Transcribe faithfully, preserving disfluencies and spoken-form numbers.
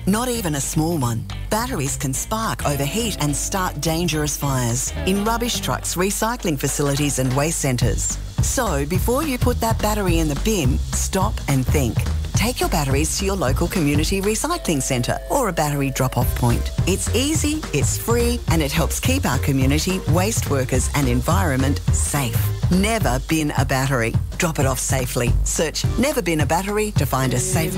Not even a small one. Batteries can spark, overheat and start dangerous fires in rubbish trucks, recycling facilities and waste centres. So before you put that battery in the bin, stop and think. Take your batteries to your local community recycling centre or a battery drop-off point. It's easy, it's free and it helps keep our community, waste workers and environment safe. Never bin a battery. Drop it off safely. Search Never Bin a Battery to find a safe